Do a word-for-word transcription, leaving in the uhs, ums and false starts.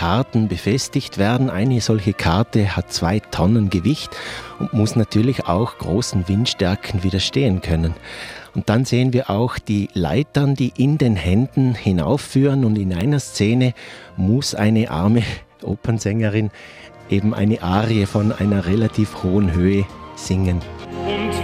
Karten befestigt werden. Eine solche Karte hat zwei Tonnen Gewicht und muss natürlich auch großen Windstärken widerstehen können. Und dann sehen wir auch die Leitern, die in den Händen hinaufführen. Und in einer Szene muss eine arme Opernsängerin eben eine Arie von einer relativ hohen Höhe singen.